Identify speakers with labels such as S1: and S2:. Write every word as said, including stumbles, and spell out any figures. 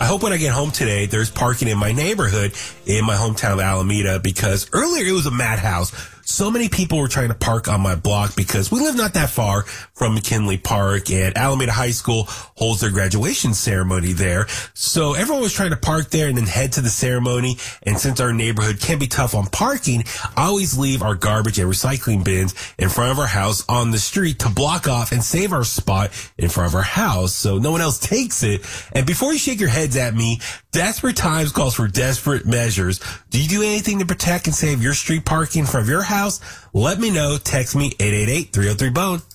S1: I hope when I get home today, there's parking in my neighborhood in my hometown of Alameda, because earlier it was a madhouse. So many people were trying to park on my block because we live not that far from McKinley Park, and Alameda High School holds their graduation ceremony there. So everyone was trying to park there and then head to the ceremony. And since our neighborhood can be tough on parking, I always leave our garbage and recycling bins in front of our house on the street to block off and save our spot in front of our house so no one else takes it. And before you shake your heads at me, desperate times calls for desperate measures. Do you do anything to protect and save your street parking in front of your house? Let me know. Text me eight eight eight, three oh three, BONE.